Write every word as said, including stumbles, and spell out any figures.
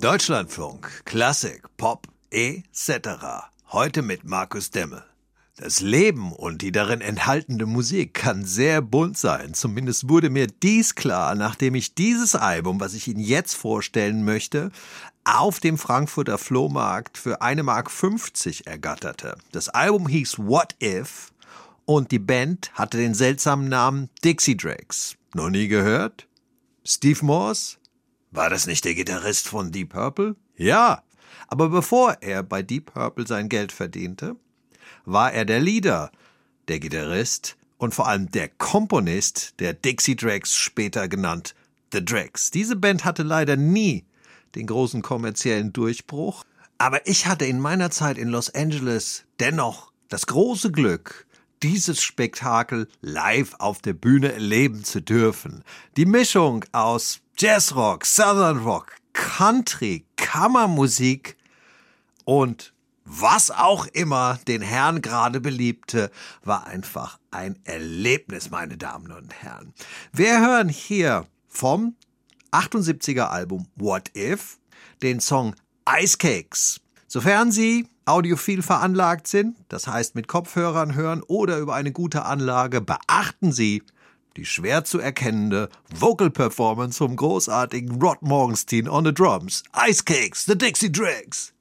Deutschlandfunk, Klassik, Pop, et cetera. Heute mit Markus Demmel. Das Leben und die darin enthaltene Musik kann sehr bunt sein. Zumindest wurde mir dies klar, nachdem ich dieses Album, was ich Ihnen jetzt vorstellen möchte, auf dem Frankfurter Flohmarkt für eine Mark fünfzig ergatterte. Das Album hieß What If und die Band hatte den seltsamen Namen Dixie Dregs. Noch nie gehört? Steve Morse? War das nicht der Gitarrist von Deep Purple? Ja, aber bevor er bei Deep Purple sein Geld verdiente, war er der Leader, der Gitarrist und vor allem der Komponist der Dixie Dregs, später genannt The Dregs. Diese Band hatte leider nie den großen kommerziellen Durchbruch, aber ich hatte in meiner Zeit in Los Angeles dennoch das große Glück, dieses Spektakel live auf der Bühne erleben zu dürfen. Die Mischung aus Jazzrock, Southern Rock, Country, Kammermusik und was auch immer den Herrn gerade beliebte, war einfach ein Erlebnis, meine Damen und Herren. Wir hören hier vom achtundsiebziger Album What If den Song Ice Cakes. Sofern Sie audiophil veranlagt sind, das heißt mit Kopfhörern hören oder über eine gute Anlage, beachten Sie die schwer zu erkennende Vocal Performance vom großartigen Rod Morgenstein on the Drums. Ice Cakes, the Dixie Dregs.